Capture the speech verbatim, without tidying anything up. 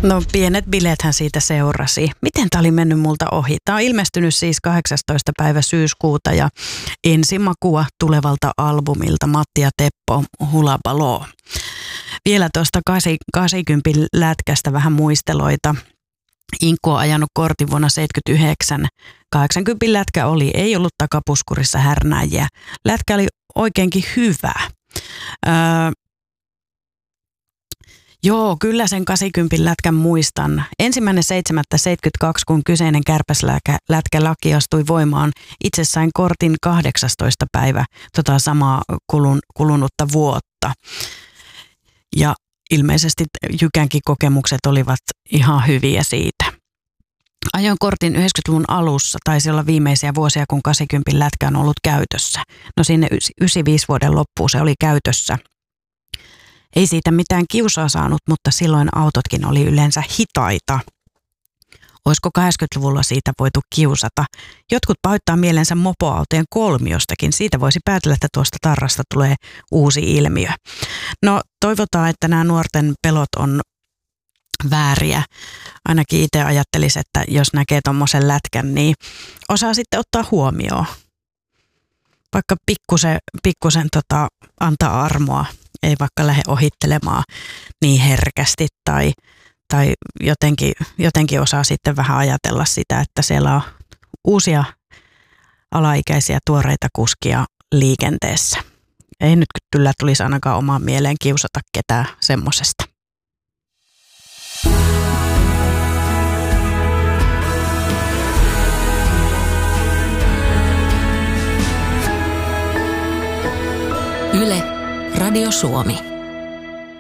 No pienet bileethän siitä seurasi. Miten tämä oli mennyt multa ohi? Tämä on ilmestynyt siis kahdeksastoista päivä syyskuuta ja ensimakua tulevalta albumilta Matti ja Teppo Hulabaloo. Vielä tuosta kahdeksankymmentä lätkästä vähän muisteloita. Inkku on ajanut kortin vuonna seitsemänkymmentäyhdeksän. kahdeksankymmentä lätkä oli, ei ollut takapuskurissa härnääjiä. Lätkä oli oikeinkin hyvä. Öö, Joo, kyllä sen kahdeksankymmentä lätkän muistan. Ensimmäinen seitsemättä seitsemänkymmentäkaksi, kun kyseinen kärpäslätkälaki astui voimaan, itse sain kortin kahdeksastoista päivä tota samaa kulun, kulunutta vuotta. Ja ilmeisesti Jykänkin kokemukset olivat ihan hyviä siitä. Ajoin kortin yhdeksänkymmentäluvun alussa, taisi olla viimeisiä vuosia, kun kahdeksankymmentä lätkä on ollut käytössä. No sinne yhdeksänkymmentäviisi vuoden loppuun se oli käytössä. Ei siitä mitään kiusaa saanut, mutta silloin autotkin oli yleensä hitaita. Olisiko kahdeksankymmentäluvulla siitä voitu kiusata? Jotkut pahoittaa mielensä mopoautojen kolmiostakin. Siitä voisi päätellä, että tuosta tarrasta tulee uusi ilmiö. No toivotaan, että nämä nuorten pelot on vääriä. Ainakin itse ajattelisin, että jos näkee tommosen lätkän, niin osaa sitten ottaa huomioon. Vaikka pikkusen, pikkusen tota, antaa armoa. Ei vaikka lähde ohittelemaan niin herkästi tai, tai jotenkin, jotenkin osaa sitten vähän ajatella sitä, että siellä on uusia alaikäisiä tuoreita kuskia liikenteessä. Ei nyt kyllä tulisi ainakaan omaan mieleen kiusata ketään semmosesta. Yle, Radio Suomi.